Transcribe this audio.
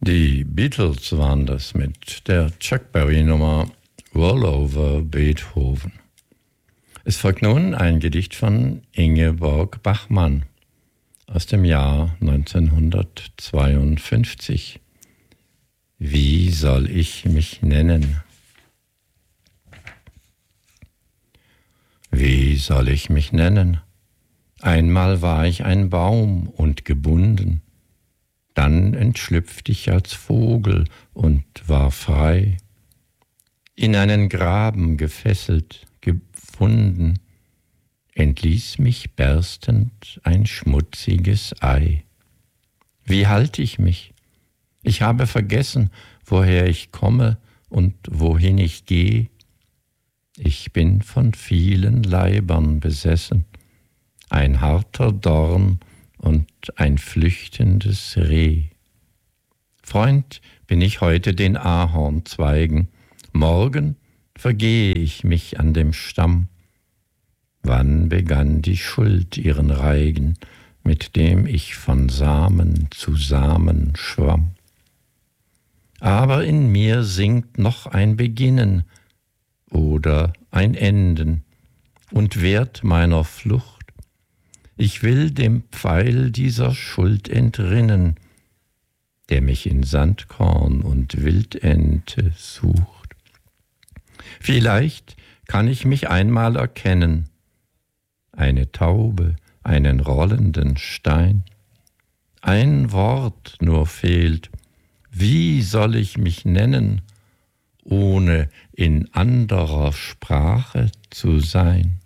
Die Beatles waren das mit der Chuck Berry-Nummer Rollover Beethoven. Es folgt nun ein Gedicht von Ingeborg Bachmann aus dem Jahr 1952. Wie soll ich mich nennen? Wie soll ich mich nennen? Einmal war ich ein Baum und gebunden, dann entschlüpfte ich als Vogel und war frei, in einen Graben gefesselt, gefunden, entließ mich berstend ein schmutziges Ei. Wie halte ich mich? Ich habe vergessen, woher ich komme und wohin ich gehe. Ich bin von vielen Leibern besessen, ein harter Dorn und ein flüchtendes Reh. Freund bin ich heute den Ahornzweigen, morgen vergehe ich mich an dem Stamm. Wann begann die Schuld ihren Reigen, mit dem ich von Samen zu Samen schwamm? Aber in mir singt noch ein Beginnen oder ein Enden und Wert meiner Flucht. Ich will dem Pfeil dieser Schuld entrinnen, der mich in Sandkorn und Wildente sucht. Vielleicht kann ich mich einmal erkennen, eine Taube, einen rollenden Stein. Ein Wort nur fehlt, wie soll ich mich nennen, ohne in anderer Sprache zu sein?